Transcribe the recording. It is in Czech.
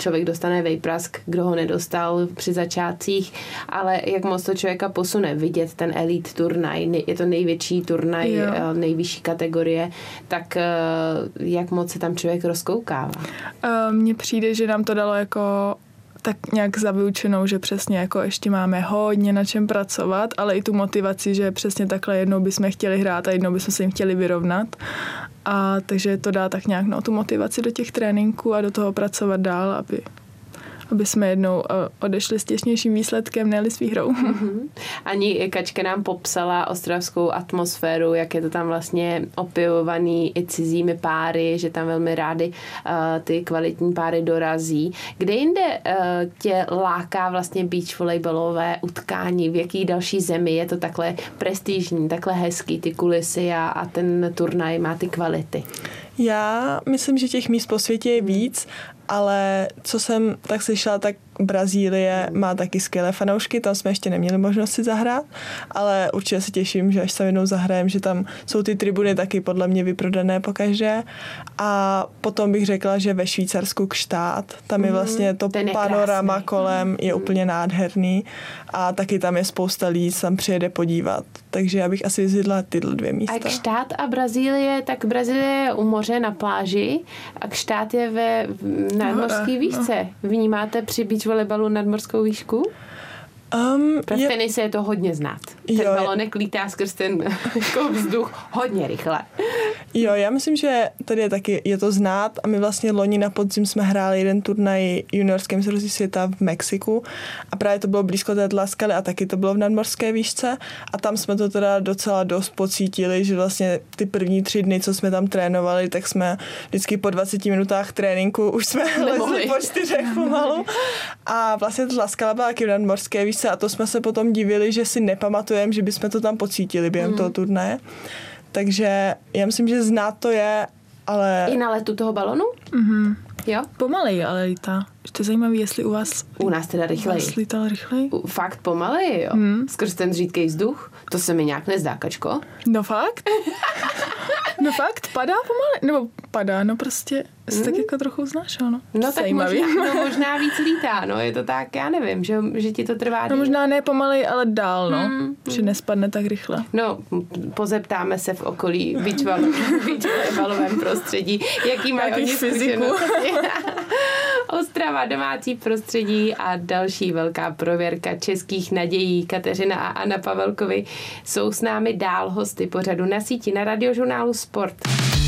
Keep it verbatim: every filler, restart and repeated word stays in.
člověk dostane vejprask, kdo ho nedostal při začátcích, ale jak moc to člověka posune, vidět ten elite turnaj, je to největší turnaj, jo. nejvyšší kategorie, tak jak moc se tam člověk rozkoukává? Mně přijde, že nám to dalo jako tak nějak zavyučenou, že přesně jako ještě máme hodně na čem pracovat, ale i tu motivaci, že přesně takhle jednou bychom chtěli hrát a jednou bychom se jim chtěli vyrovnat. A takže to dá tak nějak no, tu motivaci do těch tréninků a do toho pracovat dál, aby aby jsme jednou odešli s těsnějším výsledkem, ne-li s výhrou. Mm-hmm. Ani Kačka nám popsala ostravskou atmosféru, jak je to tam vlastně opěvovaný i cizími páry, že tam velmi rádi uh, ty kvalitní páry dorazí. Kde jinde uh, tě láká vlastně beach volejbalové utkání? V jaký další zemi je to takhle prestižní, takhle hezký, ty kulisy a, a ten turnaj má ty kvality? Já myslím, že těch míst po světě je víc, ale co jsem tak slyšela, tak Brazílie má taky skvělé fanoušky, tam jsme ještě neměli možnost si zahrát, ale určitě se těším, že až se jednou zahrajem, že tam jsou ty tribuny taky podle mě vyprodané pokaždé. A potom bych řekla, že ve Švýcarsku Gstaad, tam je vlastně to Ten je panorama krásný. kolem, je úplně nádherný a taky tam je spousta lidí, se tam přijede podívat. Takže já bych asi vyzvedla tyhle dvě místa. A Gstaad a Brazílie, tak Brazílie je u moře na pláži a Gstaad je ve nadmořské výšce. Vnímáte při beach volejbalu nadmořskou výšku? Um, Pro je... tenise je to hodně znát. Ten Jo, balonek lítá skrz ten jako vzduch hodně rychle. Jo, já myslím, že tady je taky, je to znát a my vlastně loni na podzim jsme hráli jeden turnaj juniorské mistrovství světa v Mexiku a právě to bylo blízko té Tlaxcaly a taky to bylo v nadmořské výšce a tam jsme to teda docela dost pocítili, že vlastně ty první tři dny, co jsme tam trénovali, tak jsme vždycky po dvaceti minutách tréninku už jsme lezli po čtyřech pomalu a vlastně Tlaxcala byla taky v nadmořské výšce a to jsme se potom divili, že si nepamatujeme, že bychom to tam pocítili během mm. toho turnaje. Takže já myslím, že znát to je, ale... I na letu toho balonu? Mhm. Jo? Pomalej, ale lítá. To je zajímavé, jestli u vás... U nás teda rychleji. U vás lítal rychleji? Fakt pomaleji, jo? Hmm. Skrz ten řídkej vzduch? To se mi nějak nezdá, Kačko. No fakt? No fakt, padá pomalej. Nebo padá, no prostě se Hmm. tak jako trochu znášel, no. No tak zajímavý. možná, no, možná víc lítá, no je to tak, já nevím, že, že ti to trvá. No možná ne pomalej, ale dál, no. Hmm. Že nespadne tak rychle. No, pozeptáme se v okolí beachvolleybalovém prostředí, jaký mají oni zkušenosti. Ostrava, domácí prostředí a další velká prověrka českých nadějí. Kateřina a Anna Pavelkovi jsou s námi dál hosty pořadu Na síti na Radiožurnálu Sport.